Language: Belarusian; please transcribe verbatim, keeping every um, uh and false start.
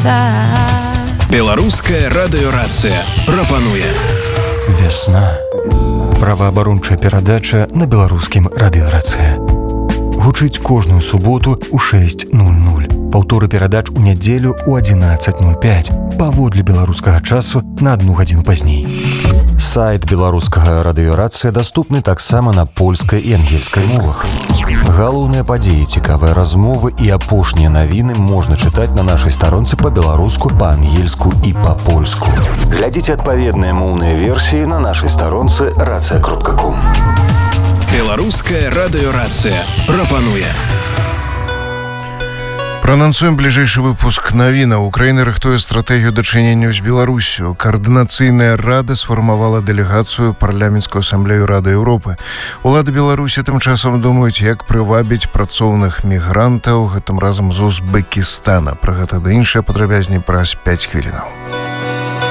Беларуская радыёрацыя прапануе Вясна. Праваабарончая перадача на беларускім радыёрацыя. Гучыць кожную суботу ў шэсць нуль нуль. Паўторы перадач у нядзелю ў адзінаццаць нуль пяць. Паводле беларускага часу на адну гадзіну пазней. Сайт беларускага радыёрацыя даступны таксама на польскай і ангельскай мовах. Галоўныя падзеі, цікавыя размовы і апошнія навіны можна чытаць на нашай старонцы па-беларуску, па-ангельску і па-польску. Глядзіце адпаведныя моўныя версіі на нашай старонцы рацыя кропка ком. Беларуская радыёрацыя прапануе. Праанансуем бліжэйшы выпуск навінаў. Украіна рыхтуе стратэгію дачынення з Беларусю. Каардынацыйная рада сфармавала дэлегацыю парламенцкую асамблею Рады Еўропы. Улады Беларусі тым часам думаюць, як прывабіць працоўных мігрантаў, гэтым разам з Узбекістана. Пра гэта ды іншае падрабязней праз пяць хвілінаў.